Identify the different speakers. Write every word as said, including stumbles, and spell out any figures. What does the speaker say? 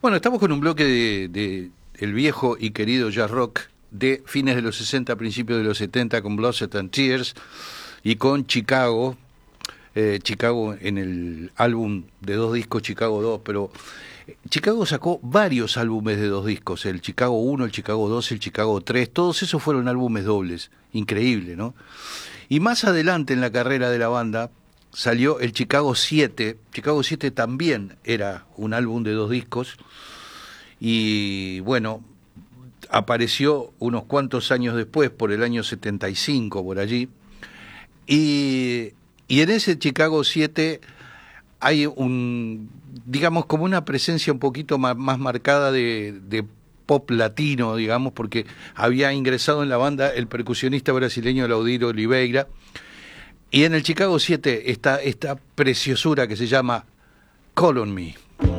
Speaker 1: Bueno, estamos con un bloque de, de el viejo y querido jazz rock de fines de los sesenta, principios de los setenta, con Blood, Sweat and Tears y con Chicago, eh, Chicago en el álbum de dos discos, Chicago dos, pero Chicago sacó varios álbumes de dos discos, el Chicago uno, el Chicago dos, el Chicago tres, todos esos fueron álbumes dobles, increíble, ¿no? Y más adelante en la carrera de la banda salió el Chicago siete. Chicago siete también era un álbum de dos discos y bueno, apareció unos cuantos años después, por el año setenta y cinco, por allí, y, y en ese Chicago siete hay un, digamos, como una presencia un poquito más, más marcada de, de pop latino, digamos, porque había ingresado en la banda el percusionista brasileño Laudiro Oliveira. Y en el Chicago siete está esta preciosura que se llama Call on Me.